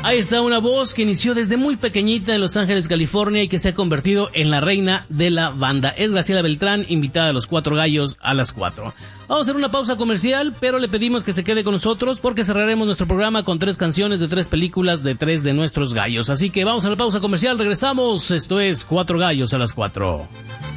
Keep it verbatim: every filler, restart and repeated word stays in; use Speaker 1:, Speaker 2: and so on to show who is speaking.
Speaker 1: Ahí está una voz que inició desde muy pequeñita en Los Ángeles, California, y que se ha convertido en la reina de la banda. Es Graciela Beltrán, invitada a Los Cuatro Gallos a las cuatro. Vamos a hacer una pausa comercial, pero le pedimos que se quede con nosotros porque cerraremos nuestro programa con tres canciones de tres películas de tres de nuestros gallos. Así que vamos a la pausa comercial, regresamos. Esto es Cuatro Gallos a las cuatro.